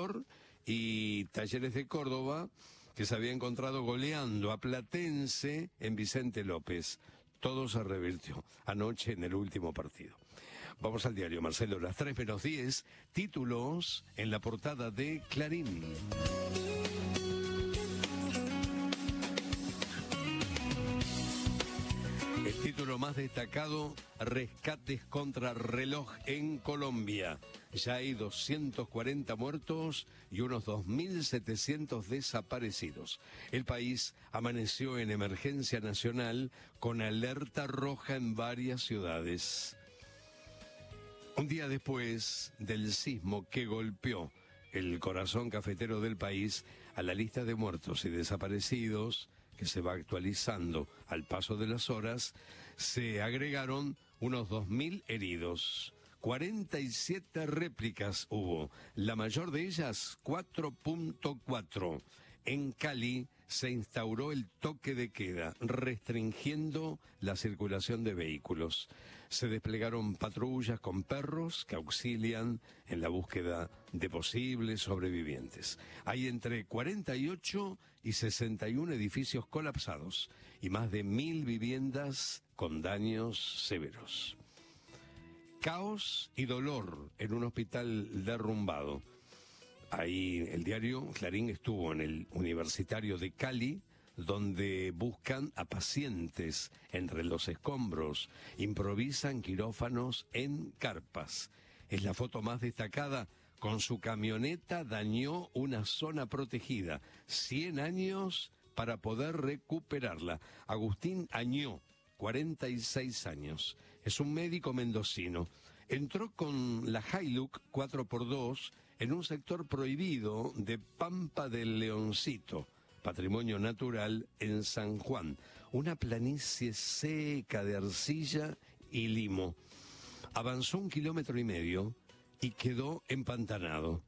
Junior y Talleres de Córdoba, que se había encontrado goleando a Platense en Vicente López. Todo se revirtió anoche en el último partido. Vamos al diario, Marcelo, las 3:10, títulos en la portada de Clarín. El título más destacado, rescates contra reloj en Colombia. Ya hay 240 muertos y unos 2.700 desaparecidos. El país amaneció en emergencia nacional con alerta roja en varias ciudades. Un día después del sismo que golpeó el corazón cafetero del país, a la lista de muertos y desaparecidos, que se va actualizando al paso de las horas, se agregaron unos 2.000 heridos. 47 réplicas hubo, la mayor de ellas 4.4. En Cali se instauró el toque de queda, restringiendo la circulación de vehículos. Se desplegaron patrullas con perros que auxilian en la búsqueda de posibles sobrevivientes. Hay entre 48 y 61 edificios colapsados y más de 1.000 viviendas con daños severos. Caos y dolor en un hospital derrumbado. Ahí el diario Clarín estuvo en el Universitario de Cali, donde buscan a pacientes entre los escombros, improvisan quirófanos en carpas. Es la foto más destacada. Con su camioneta dañó una zona protegida. 100 años para poder recuperarla. Agustín Añó, 46 años. Es un médico mendocino. Entró con la Hilux 4x2 en un sector prohibido de Pampa del Leoncito, patrimonio natural en San Juan, una planicie seca de arcilla y limo. Avanzó 1,5 kilómetros y quedó empantanado.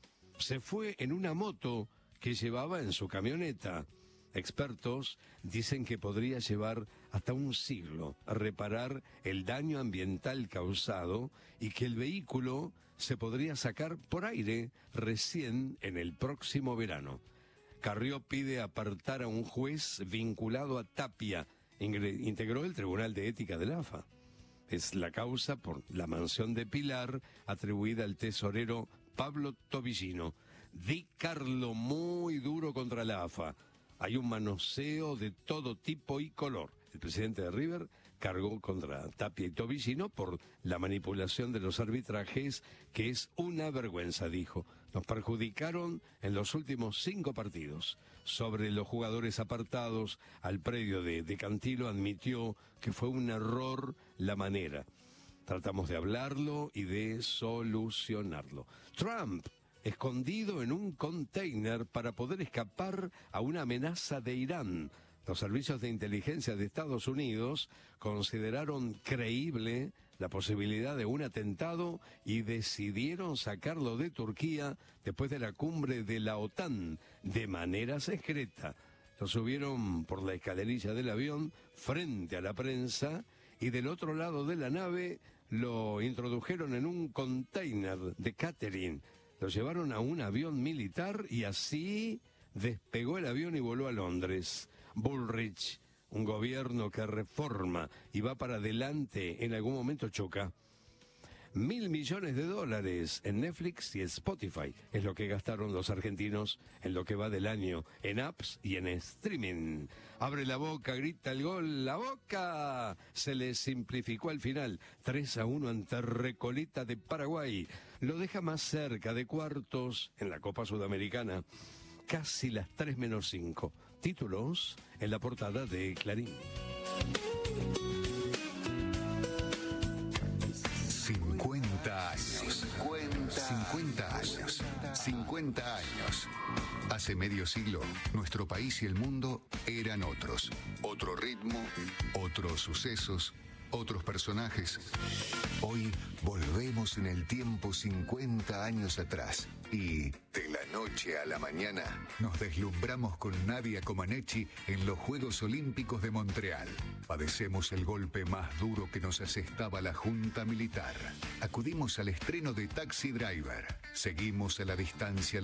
Se fue en una moto que llevaba en su camioneta. Expertos dicen que podría llevar hasta un siglo a reparar el daño ambiental causado y que el vehículo se podría sacar por aire recién en el próximo verano. Carrió pide apartar a un juez vinculado a Tapia. Integró el Tribunal de Ética del AFA. Es la causa por la mansión de Pilar atribuida al tesorero Pablo Tobillino. Di Carlo muy duro contra la AFA. Hay un manoseo de todo tipo y color. El presidente de River cargó contra Tapia y Tobillino por la manipulación de los arbitrajes, que es una vergüenza, dijo. Nos perjudicaron en los últimos 5 partidos. Sobre los jugadores apartados al predio de Cantilo, admitió que fue un error la manera. Tratamos de hablarlo y de solucionarlo. Trump, escondido en un container para poder escapar a una amenaza de Irán. Los servicios de inteligencia de Estados Unidos consideraron creíble la posibilidad de un atentado y decidieron sacarlo de Turquía después de la cumbre de la OTAN de manera secreta. Lo subieron por la escalerilla del avión frente a la prensa y del otro lado de la nave lo introdujeron en un container de catering. Lo llevaron a un avión militar y así despegó el avión y voló a Londres. Bullrich, un gobierno que reforma y va para adelante, en algún momento choca. $1.000 millones en Netflix y Spotify es lo que gastaron los argentinos en lo que va del año, en apps y en streaming. Abre la boca, grita el gol, ¡la Boca! Se le simplificó al final, 3-1 ante Recoleta de Paraguay. Lo deja más cerca de cuartos en la Copa Sudamericana. Casi las 3:05. Títulos en la portada de Clarín. 50 años. 50 años. 50 años. Hace medio siglo, nuestro país y el mundo eran otros. Otro ritmo, otros sucesos, otros personajes. Hoy volvemos en el tiempo 50 años atrás y de la noche a la mañana nos deslumbramos con Nadia Comaneci en los Juegos Olímpicos de Montreal. Padecemos el golpe más duro que nos asestaba la Junta Militar. Acudimos al estreno de Taxi Driver. Seguimos a la distancia